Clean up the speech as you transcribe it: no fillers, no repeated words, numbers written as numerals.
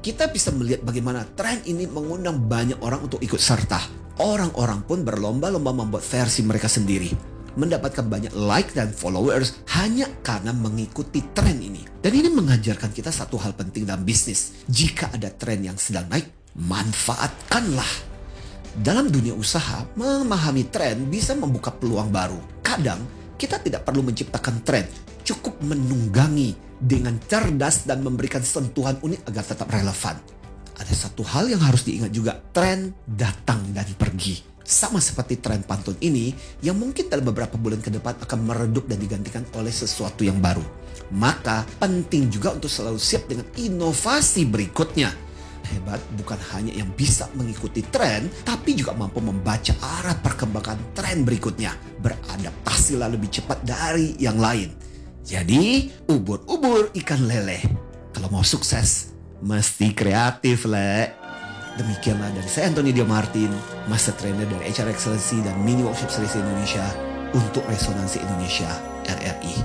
kita bisa melihat bagaimana tren ini mengundang banyak orang untuk ikut serta. Orang-orang pun berlomba-lomba membuat versi mereka sendiri, mendapatkan banyak like dan followers hanya karena mengikuti tren ini. Dan ini mengajarkan kita satu hal penting dalam bisnis. Jika ada tren yang sedang naik, manfaatkanlah. Dalam dunia usaha, memahami tren bisa membuka peluang baru. Kadang, kita tidak perlu menciptakan tren, cukup menunggangi dengan cerdas dan memberikan sentuhan unik agar tetap relevan. Ada satu hal yang harus diingat juga, tren datang dan pergi. Sama seperti tren pantun ini, yang mungkin dalam beberapa bulan ke depan akan meredup dan digantikan oleh sesuatu yang baru. Maka, penting juga untuk selalu siap dengan inovasi berikutnya. Hebat bukan hanya yang bisa mengikuti tren, tapi juga mampu membaca arah perkembangan tren berikutnya. Beradaptasilah lebih cepat dari yang lain. Jadi, ubur-ubur ikan lele. Kalau mau sukses, mesti kreatif, Le. Demikianlah dari saya, Anthony Dio Martin, Master Trainer dari HR Excellency dan Mini Workshop Series Indonesia untuk Resonansi Indonesia RRI.